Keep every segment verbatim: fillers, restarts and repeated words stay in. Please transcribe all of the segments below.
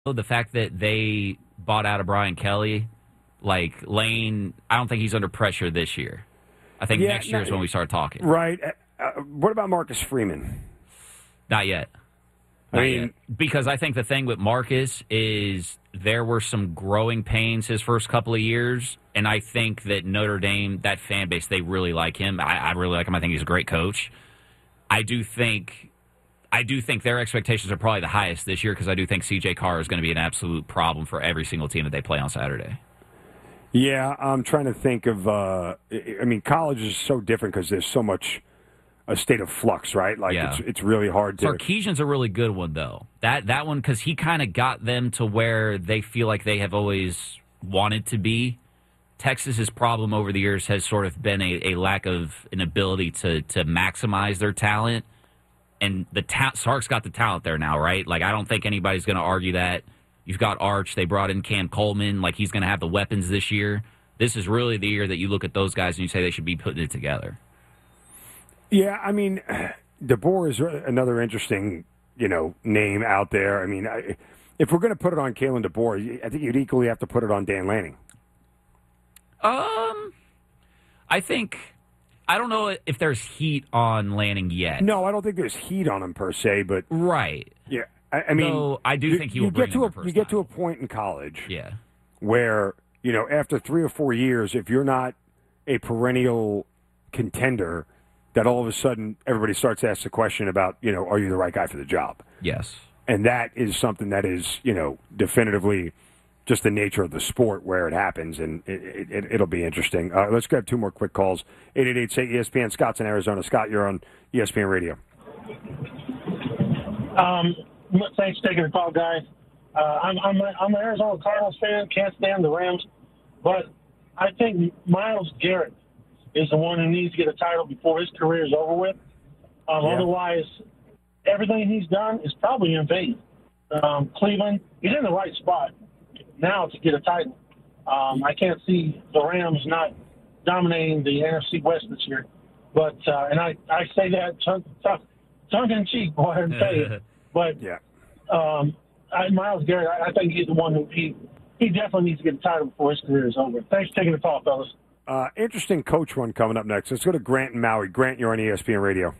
the fact that they bought out of Brian Kelly, like Lane, I don't think he's under pressure this year. I think Yeah, next year no, is when we start talking. Right. Uh, uh, what about Marcus Freeman? Not yet. I Not mean, yet. Because I think the thing with Marcus is there were some growing pains his first couple of years, and I think that Notre Dame, that fan base, they really like him. I, I really like him. I think he's a great coach. I do think I do think their expectations are probably the highest this year because I do think C J Carr is going to be an absolute problem for every single team that they play on Saturday. Yeah, I'm trying to think of. Uh, I mean, college is so different because there's so much a state of flux, right? Like Yeah. it's it's really hard to. Sarkisian's a really good one, though. That that one because he kind of got them to where they feel like they have always wanted to be. Texas's problem over the years has sort of been a, a lack of an ability to to maximize their talent. And the ta- Sark's got the talent there now, right? Like, I don't think anybody's going to argue that. You've got Arch. They brought in Cam Coleman. Like, he's going to have the weapons this year. This is really the year that you look at those guys and you say they should be putting it together. Yeah, I mean, DeBoer is another interesting, you know, name out there. I mean, I, if we're going to put it on Kalen DeBoer, I think you'd equally have to put it on Dan Lanning. Um, I think... I don't know if there's heat on Lanning yet. No, I don't think there's heat on him per se, but right. Yeah, I, I mean, Though I do you, think he you will get bring to him a the first you get time. to a point in college, Yeah. where you know after three or four years, if you're not a perennial contender, that all of a sudden everybody starts to ask the question about you know are you the right guy for the job? Yes. And that is something that is you know definitively just the nature of the sport where it happens, and it, it, it'll be interesting. Uh, let's grab two more quick calls. eight eight eight, say E S P N. Scott's in Arizona. Scott, you're on E S P N Radio. Um, thanks for taking the call, guys. Uh, I'm, I'm, a, I'm an Arizona Cardinals fan. Can't stand the Rams. But I think Myles Garrett is the one who needs to get a title before his career is over with. Um, Yeah. Otherwise, everything he's done is probably in vain. Um, Cleveland, he's in the right spot now to get a title. Um, I can't see the Rams not dominating the N F C West this year. But uh, and I, I say that tongue, tongue, tongue in cheek, go ahead and say it. But yeah, um, I, Myles Garrett, I, I think he's the one who he he definitely needs to get a title before his career is over. Thanks for taking the call, fellas. Uh, interesting coach one coming up next. Let's go to Grant and Maui. Grant, you're on E S P N Radio.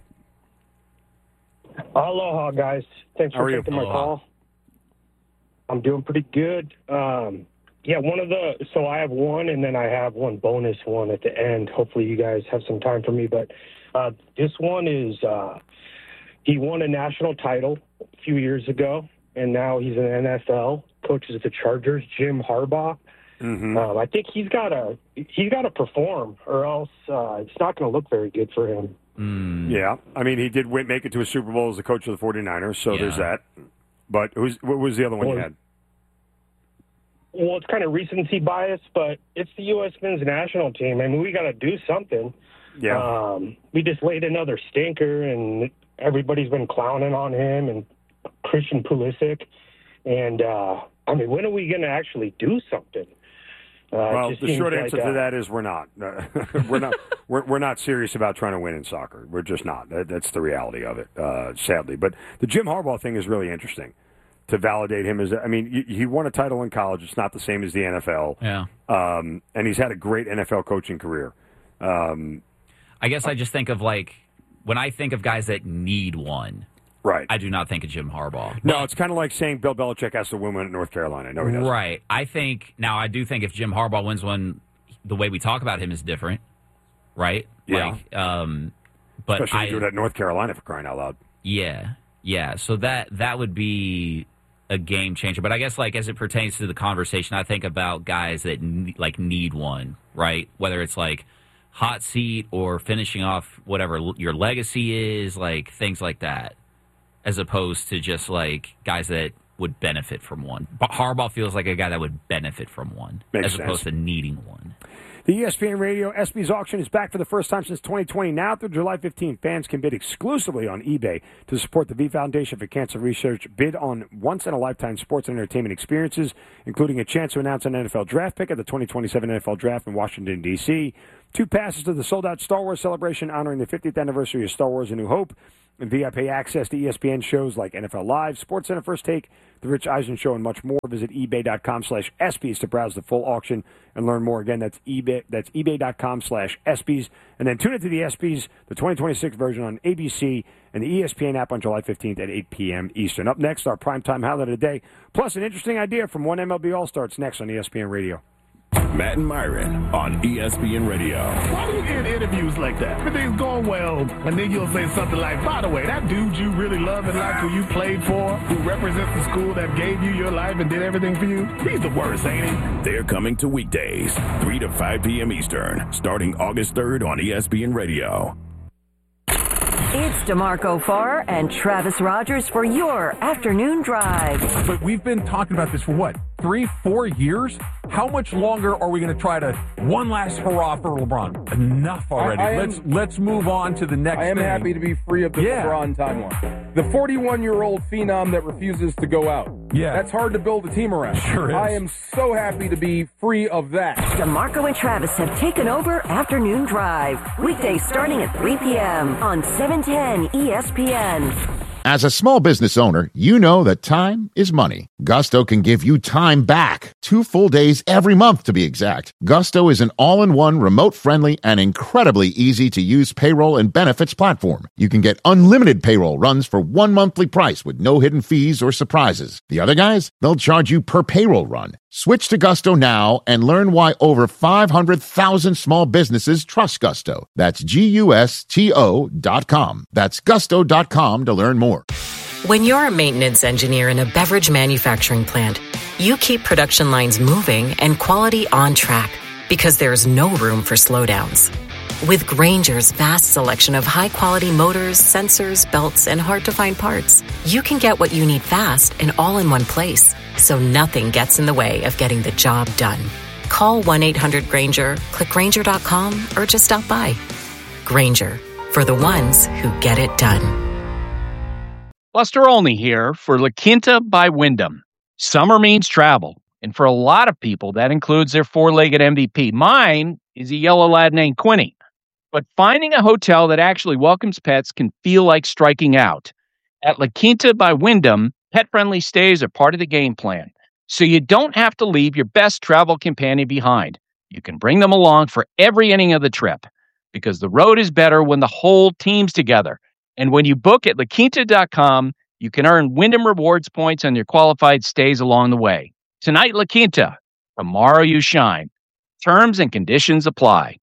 Aloha, guys. Thanks How for are you? taking my Aloha. call. I'm doing pretty good. Um, yeah, one of the so I have one, and then I have one bonus one at the end. Hopefully, you guys have some time for me. But uh, this one is uh, he won a national title a few years ago, and now he's in the N F L. Coaches the Chargers, Jim Harbaugh. Mm-hmm. Um, I think he's got to he's got to perform, or else uh, it's not going to look very good for him. Mm. Yeah, I mean, he did win, make it to a Super Bowl as the coach of the 49ers, so Yeah. there's that. But who's, what was the other one you Well, had? Well, it's kind of recency bias, but it's the U S men's national team. I mean, we got to do something. Yeah. Um, we just laid another stinker, and everybody's been clowning on him and Christian Pulisic. And, uh, I mean, when are we going to actually do something? Uh, it Well, just the seems short like, answer uh, to that is we're not. Uh, we're not. We're, we're not serious about trying to win in soccer. We're just not. That, that's the reality of it, uh, sadly. But the Jim Harbaugh thing is really interesting to validate him as. I mean, he won a title in college. It's not the same as the N F L. Yeah. Um, and he's had a great N F L coaching career. Um, I guess I just think of, like, when I think of guys that need one, right. I do not think of Jim Harbaugh. No, it's kind of like saying Bill Belichick has to win one at North Carolina. No, he doesn't. Right. I think, now I do think if Jim Harbaugh wins one, the way we talk about him is different, right? Yeah. Like, um, but Especially I, if you do it at North Carolina for crying out loud. Yeah, yeah. So that that would be a game changer. But I guess, like, as it pertains to the conversation, I think about guys that ne- like need one, right? Whether it's like hot seat or finishing off whatever l- your legacy is, like things like that, as opposed to just like guys that would benefit from one. But Harbaugh feels like a guy that would benefit from one, Makes as sense. opposed to needing one. The E S P N Radio S B's auction is back for the first time since twenty twenty. Now through July fifteenth, fans can bid exclusively on eBay to support the V Foundation for Cancer Research. Bid on once-in-a-lifetime sports and entertainment experiences, including a chance to announce an N F L draft pick at the twenty twenty-seven N F L Draft in Washington, D C, two passes to the sold-out Star Wars celebration honoring the fiftieth anniversary of Star Wars A New Hope, and V I P access to E S P N shows like N F L Live, SportsCenter First Take, The Rich Eisen Show, and much more. Visit ebay.com slash ESPYs to browse the full auction and learn more. Again, that's eBay. That's ebay.com slash ESPYs. And then tune into the ESPYs, the twenty twenty-six version on A B C and the E S P N app on July fifteenth at eight p.m. Eastern. Up next, our primetime highlight of the day, plus an interesting idea from one M L B All-Star. It's next on E S P N Radio. Matt and Myron on E S P N Radio. Why do you get interviews like that? Everything's going well, and then you'll say something like, by the way, that dude you really love and like, who you played for, who represents the school that gave you your life and did everything for you, he's the worst, ain't he? They're coming to weekdays, three to five p.m. Eastern, starting August third on E S P N Radio. It's DeMarco Farr and Travis Rogers for your afternoon drive. But we've been talking about this for what, three, four years? How much longer are we going to try to one last hurrah for LeBron? Enough already. I, I let's am, let's move on to the next I am thing. happy to be free of the yeah. LeBron timeline. The forty-one-year-old phenom that refuses to go out. Yeah. That's hard to build a team around. Sure is. I am so happy to be free of that. DeMarco and Travis have taken over Afternoon Drive. Weekdays starting at three p.m. on seven ten E S P N. As a small business owner, you know that time is money. Gusto can give you time back. Two full days every month, to be exact. Gusto is an all-in-one, remote-friendly, and incredibly easy-to-use payroll and benefits platform. You can get unlimited payroll runs for one monthly price with no hidden fees or surprises. The other guys, they'll charge you per payroll run. Switch to Gusto now and learn why over five hundred thousand small businesses trust Gusto. That's G U S T O dot com. That's gusto dot com to learn more. When you're a maintenance engineer in a beverage manufacturing plant, you keep production lines moving and quality on track because there's no room for slowdowns. With Grainger's vast selection of high-quality motors, sensors, belts, and hard-to-find parts, you can get what you need fast and all in one place, so nothing gets in the way of getting the job done. Call one eight hundred Grainger, click Grainger dot com, or just stop by. Grainger, for the ones who get it done. Buster Olney here for La Quinta by Wyndham. Summer means travel, and for a lot of people, that includes their four-legged M V P. Mine is a yellow lad named Quinny. But finding a hotel that actually welcomes pets can feel like striking out. At La Quinta by Wyndham, pet-friendly stays are part of the game plan, so you don't have to leave your best travel companion behind. You can bring them along for every inning of the trip, because the road is better when the whole team's together. And when you book at La Quinta dot com, you can earn Wyndham Rewards points on your qualified stays along the way. Tonight, La Quinta. Tomorrow, you shine. Terms and conditions apply.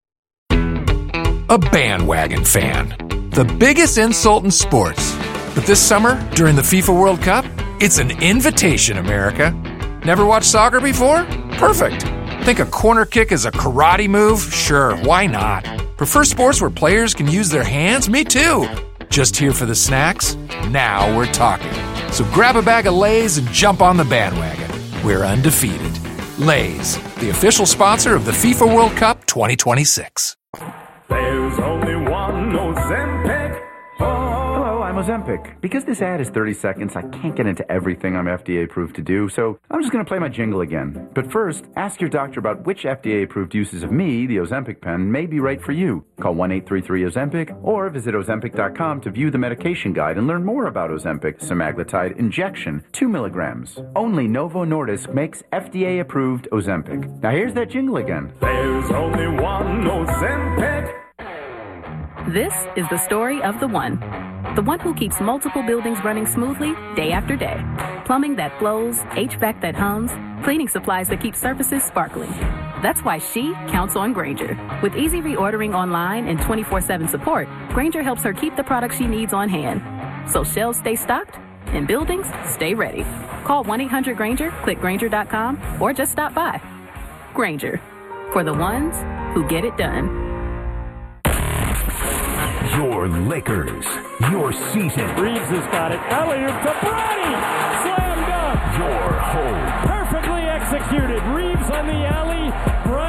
A bandwagon fan. The biggest insult in sports. But this summer, during the FIFA World Cup, it's an invitation, America. Never watched soccer before? Perfect. Think a corner kick is a karate move? Sure, why not? Prefer sports where players can use their hands? Me too. Just here for the snacks? Now we're talking. So grab a bag of Lay's and jump on the bandwagon. We're undefeated. Lay's, the official sponsor of the FIFA World Cup twenty twenty-six. There's only one Ozempic. Hello, I'm Ozempic. Because this ad is thirty seconds, I can't get into everything I'm F D A approved to do, so I'm just going to play my jingle again. But first, ask your doctor about which F D A approved uses of me, the Ozempic pen, may be right for you. Call one eight three three Ozempic or visit Ozempic dot com to view the medication guide and learn more about Ozempic semaglutide injection, two milligrams. Only Novo Nordisk makes F D A approved Ozempic. Now here's that jingle again. There's only one Ozempic. This is the story of the one. The one who keeps multiple buildings running smoothly day after day. Plumbing that flows, H V A C that hums, cleaning supplies that keep surfaces sparkling. That's why she counts on Grainger. With easy reordering online and twenty-four seven support, Grainger helps her keep the products she needs on hand. So shelves stay stocked and buildings stay ready. Call one eight hundred Grainger, click Grainger dot com, or just stop by. Grainger, for the ones who get it done. Your Lakers, your season. Reeves has got it. Alley-oop to Bronny. Slam dunk. Your home. Perfectly executed. Reeves on the alley. Bronny